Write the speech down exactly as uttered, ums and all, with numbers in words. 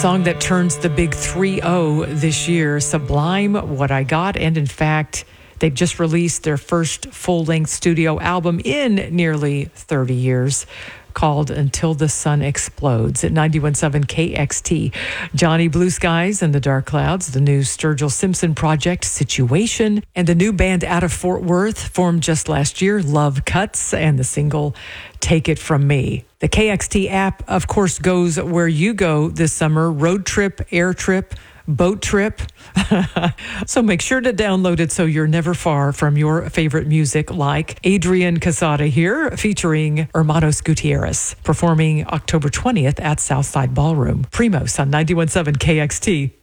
song that turns the big three oh this year, Sublime, What I Got. And in fact, they've just released their first full-length studio album in nearly thirty years, called Until the Sun Explodes at ninety-one point seven K X T. Johnny Blue Skies and the Dark Clouds, the new Sturgill Simpson project, Situation, and the new band out of Fort Worth, formed just last year, Love Cuts, and the single Take It From Me. The K X T app, of course, goes where you go this summer, road trip, air trip, boat trip. So make sure to download it so you're never far from your favorite music, like Adrian Casada here, featuring Hermanos Gutierrez, performing October twentieth at Southside Ballroom. Primos on ninety-one point seven K X T.